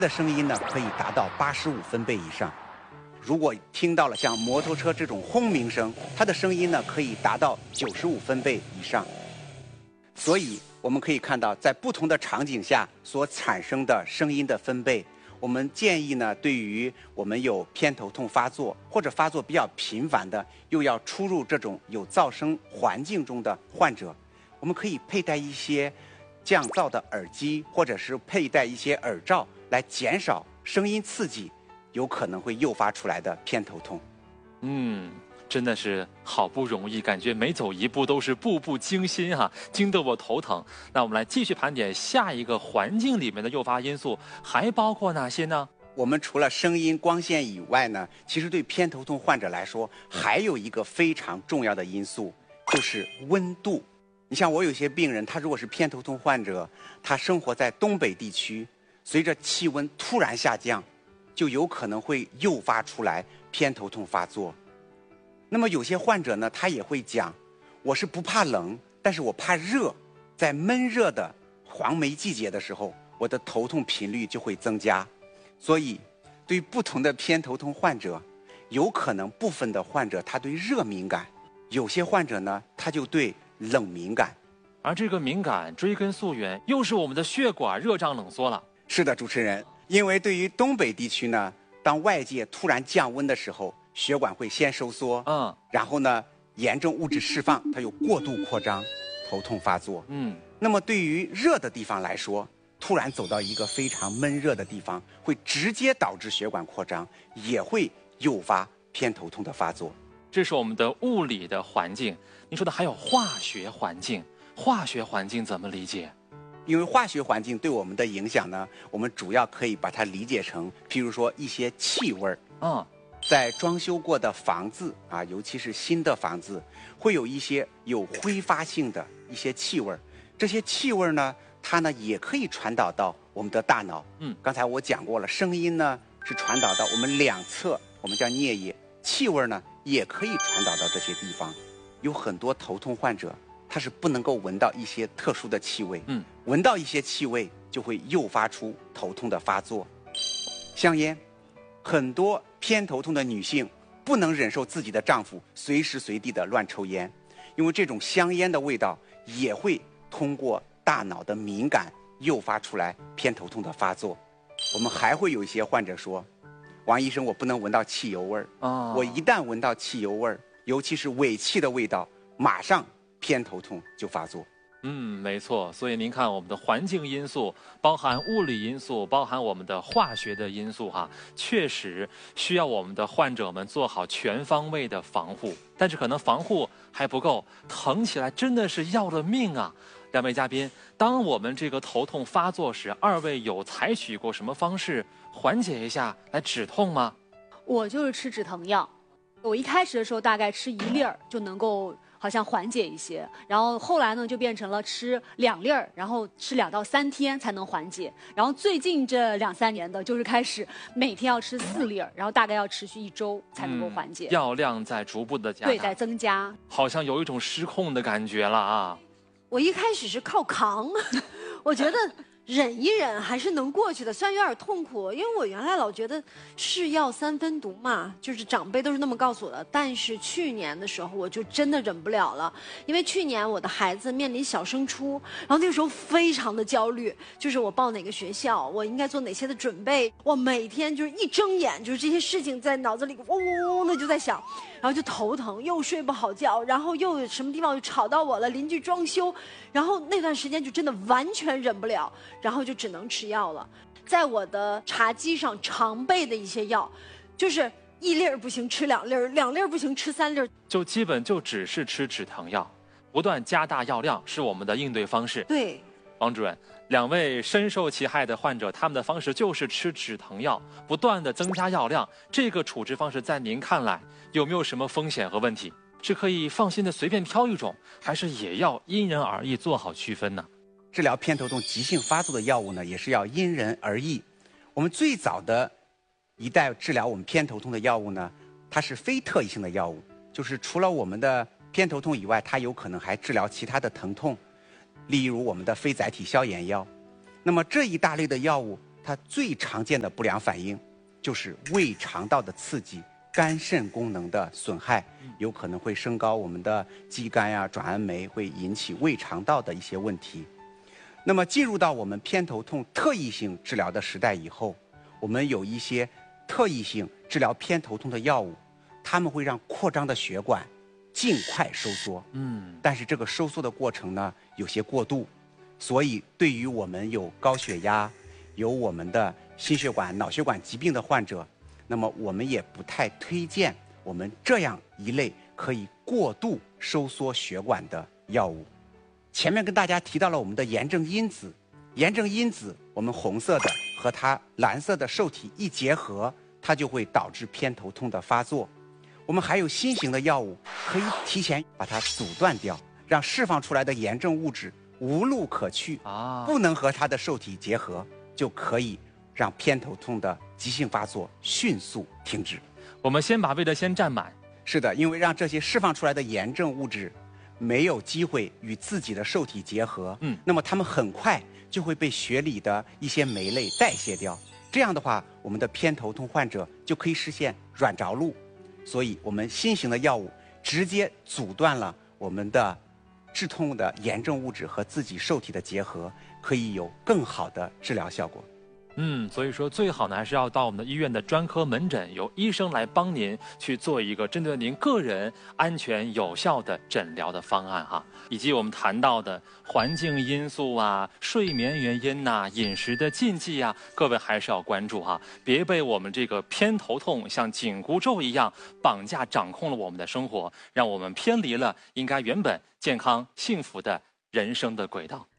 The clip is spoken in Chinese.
的声音呢可以达到85分贝以上。如果听到了像摩托车这种轰鸣声，它的声音呢可以达到95分贝以上。所以我们可以看到，在不同的场景下所产生的声音的分贝，我们建议呢，对于我们有偏头痛发作或者发作比较频繁的，又要出入这种有噪声环境中的患者，我们可以佩戴一些降噪的耳机，或者是佩戴一些耳罩，来减少声音刺激有可能会诱发出来的偏头痛。 真的是好不容易，感觉每走一步都是步步惊心哈，惊得我头疼。那我们来继续盘点下一个环境里面的诱发因素，还包括哪些呢？ 我们除了声音、光线以外呢，其实对偏头痛患者来说，还有一个非常重要的因素，就是温度。你像我有些病人，他如果是偏头痛患者，他生活在东北地区，随着气温突然下降，就有可能会诱发出来偏头痛发作。那么有些患者呢，他也会讲，我是不怕冷，但是我怕热。在闷热的黄梅季节的时候，我的头痛频率就会增加。所以对于不同的偏头痛患者，有可能部分的患者他对热敏感，有些患者呢他就对冷敏感。 而这个敏感追根溯源，又是我们的血管热胀冷缩了。 是的，主持人，因为对于东北地区呢，当外界突然降温的时候，血管会先收缩，然后呢，炎症物质释放，它有过度扩张，头痛发作。那么对于热的地方来说，突然走到一个非常闷热的地方，会直接导致血管扩张，也会诱发偏头痛的发作。 这是我们的物理的环境，您说的还有化学环境，化学环境怎么理解？ 因为化学环境对我们的影响呢，我们主要可以把它理解成，譬如说一些气味儿。在装修过的房子啊，尤其是新的房子，会有一些有挥发性的一些气味。这些气味呢，它呢也可以传导到我们的大脑。刚才我讲过了，声音呢是传导到我们两侧，我们叫颞叶；气味呢也可以传导到这些地方。有很多头痛患者，他是不能够闻到一些特殊的气味，闻到一些气味就会诱发出头痛的发作。香烟，很多偏头痛的女性不能忍受自己的丈夫随时随地的乱抽烟，因为这种香烟的味道也会通过大脑的敏感诱发出来偏头痛的发作。我们还会有一些患者说，王医生，我不能闻到汽油味儿，我一旦闻到汽油味儿，尤其是尾气的味道，马上偏头痛就发作。 没错，所以您看，我们的环境因素包含物理因素，包含我们的化学的因素哈，确实需要我们的患者们做好全方位的防护。但是可能防护还不够，疼起来真的是要了命啊！两位嘉宾，当我们这个头痛发作时，二位有采取过什么方式缓解一下来止痛吗？ 我就是吃止疼药，我一开始的时候大概吃1粒儿就能够好像缓解一些，然后后来呢就变成了吃2粒儿，然后吃2到3天才能缓解，然后最近这2、3年的就是开始每天要吃4粒儿，然后大概要持续1周才能够缓解。 药量在逐步的加大， 对，在增加， 好像有一种失控的感觉了啊！ 我一开始是靠扛，我觉得忍一忍还是能过去的，虽然有点痛苦，因为我原来老觉得是药3分毒嘛，就是长辈都是那么告诉我的。但是去年的时候我就真的忍不了了，因为去年我的孩子面临小升初，然后那个时候非常的焦虑，就是我报哪个学校，我应该做哪些的准备，我每天就是一睁眼就是这些事情在脑子里嗡嗡嗡的就在想，然后就头疼，又睡不好觉，然后又有什么地方又吵到我了，邻居装修，然后那段时间就真的完全忍不了，然后就只能吃药了。在我的茶几上常备的一些药，就是1粒儿不行吃2粒儿，2粒儿不行吃3粒儿， 就基本就只是吃止疼药，不断加大药量是我们的应对方式。 对， 王主任，两位深受其害的患者，他们的方式就是吃止疼药，不断的增加药量。这个处置方式在您看来有没有什么风险和问题？是可以放心的随便挑一种，还是也要因人而异做好区分呢？ 治疗偏头痛急性发作的药物呢，也是要因人而异。我们最早的一代治疗我们偏头痛的药物呢，它是非特异性的药物，就是除了我们的偏头痛以外，它有可能还治疗其他的疼痛，例如我们的非甾体消炎药。那么这一大类的药物它最常见的不良反应就是胃肠道的刺激、肝肾功能的损害，有可能会升高我们的肌酐呀、转氨酶，会引起胃肠道的一些问题。那么进入到我们偏头痛特异性治疗的时代以后，我们有一些特异性治疗偏头痛的药物，它们会让扩张的血管尽快收缩。但是这个收缩的过程呢，有些过度，所以对于我们有高血压、有我们的心血管、脑血管疾病的患者，那么我们也不太推荐我们这样一类可以过度收缩血管的药物。前面跟大家提到了我们的炎症因子，炎症因子我们红色的和它蓝色的受体一结合，它就会导致偏头痛的发作。我们还有新型的药物可以提前把它阻断掉，让释放出来的炎症物质无路可去，不能和它的受体结合，就可以让偏头痛的急性发作迅速停止。 我们先把胃的先占满。 是的，因为让这些释放出来的炎症物质没有机会与自己的受体结合，那么它们很快就会被血里的一些酶类代谢掉。这样的话，我们的偏头痛患者就可以实现软着陆。所以我们新型的药物直接阻断了我们的致痛的炎症物质和自己受体的结合，可以有更好的治疗效果。 所以说最好呢还是要到我们的医院的专科门诊，由医生来帮您去做一个针对您个人安全有效的诊疗的方案哈。以及我们谈到的环境因素啊、睡眠原因呐、饮食的禁忌啊，各位还是要关注哈，别被我们这个偏头痛像紧箍咒一样绑架掌控了我们的生活，让我们偏离了应该原本健康幸福的人生的轨道。